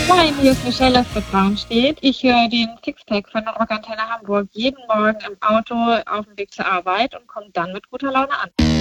Moin, hier ist Michelle aus Bad Braunstedt. Ich höre den Sixpack von der Rockantenne Hamburg jeden Morgen im Auto auf dem Weg zur Arbeit und komme dann mit guter Laune an.